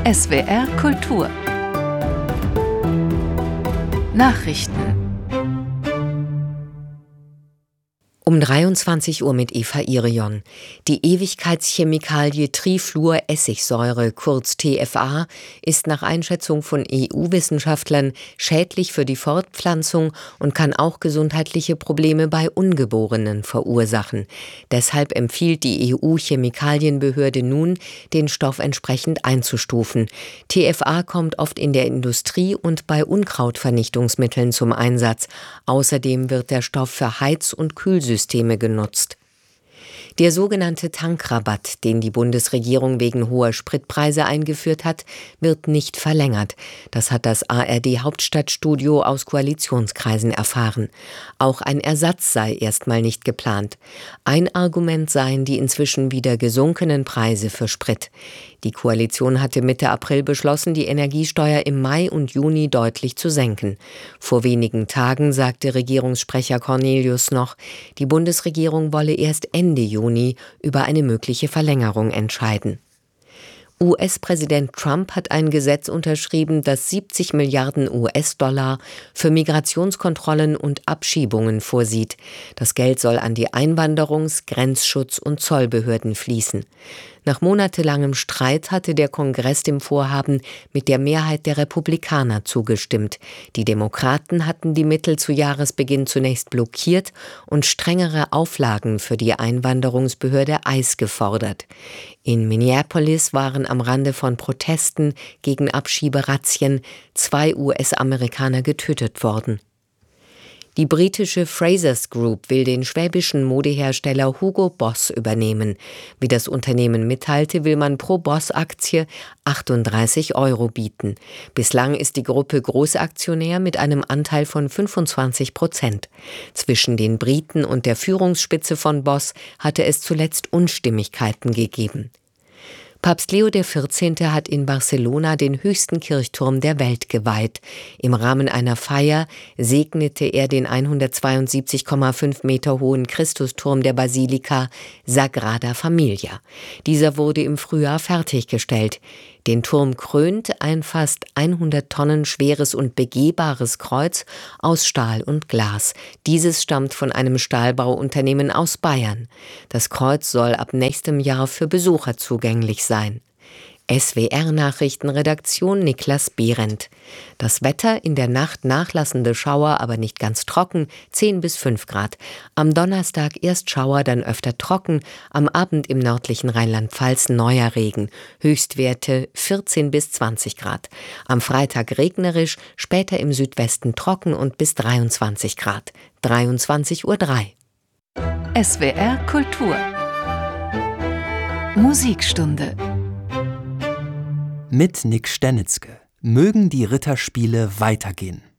SWR Kultur Nachrichten Um 23 Uhr mit Eva Irion. Die Ewigkeitschemikalie Trifluoressigsäure, kurz TFA, ist nach Einschätzung von EU-Wissenschaftlern schädlich für die Fortpflanzung und kann auch gesundheitliche Probleme bei Ungeborenen verursachen. Deshalb empfiehlt die EU-Chemikalienbehörde nun, den Stoff entsprechend einzustufen. TFA kommt oft in der Industrie und bei Unkrautvernichtungsmitteln zum Einsatz. Außerdem wird der Stoff für Heiz- und Kühlsysteme genutzt. Der sogenannte Tankrabatt, den die Bundesregierung wegen hoher Spritpreise eingeführt hat, wird nicht verlängert. Das hat das ARD-Hauptstadtstudio aus Koalitionskreisen erfahren. Auch ein Ersatz sei erstmal nicht geplant. Ein Argument seien die inzwischen wieder gesunkenen Preise für Sprit. Die Koalition hatte Mitte April beschlossen, die Energiesteuer im Mai und Juni deutlich zu senken. Vor wenigen Tagen sagte Regierungssprecher Cornelius noch, die Bundesregierung wolle erst Ende Juni über eine mögliche Verlängerung entscheiden. US-Präsident Trump hat ein Gesetz unterschrieben, das 70 Milliarden US-Dollar für Migrationskontrollen und Abschiebungen vorsieht. Das Geld soll an die Einwanderungs-, Grenzschutz- und Zollbehörden fließen. Nach monatelangem Streit hatte der Kongress dem Vorhaben mit der Mehrheit der Republikaner zugestimmt. Die Demokraten hatten die Mittel zu Jahresbeginn zunächst blockiert und strengere Auflagen für die Einwanderungsbehörde ICE gefordert. In Minneapolis waren am Rande von Protesten gegen Abschieberazzien 2 US-Amerikaner getötet worden. Die britische Frasers Group will den schwäbischen Modehersteller Hugo Boss übernehmen. Wie das Unternehmen mitteilte, will man pro Boss-Aktie 38 € bieten. Bislang ist die Gruppe Großaktionär mit einem Anteil von 25%. Zwischen den Briten und der Führungsspitze von Boss hatte es zuletzt Unstimmigkeiten gegeben. Papst Leo XIV. Hat in Barcelona den höchsten Kirchturm der Welt geweiht. Im Rahmen einer Feier segnete er den 172,5 Meter hohen Christusturm der Basilika Sagrada Familia. Dieser wurde im Frühjahr fertiggestellt. Den Turm krönt ein fast 100 Tonnen schweres und begehbares Kreuz aus Stahl und Glas. Dieses stammt von einem Stahlbauunternehmen aus Bayern. Das Kreuz soll ab nächstem Jahr für Besucher zugänglich sein. SWR-Nachrichtenredaktion Niklas Behrendt. Das Wetter: in der Nacht nachlassende Schauer, aber nicht ganz trocken, 10 bis 5 Grad. Am Donnerstag erst Schauer, dann öfter trocken. Am Abend im nördlichen Rheinland-Pfalz neuer Regen. Höchstwerte 14 bis 20 Grad. Am Freitag regnerisch, später im Südwesten trocken und bis 23 Grad. 23:03 Uhr. SWR Kultur Musikstunde Mit Nick Sternitzke. Mögen die Ritterspiele weitergehen.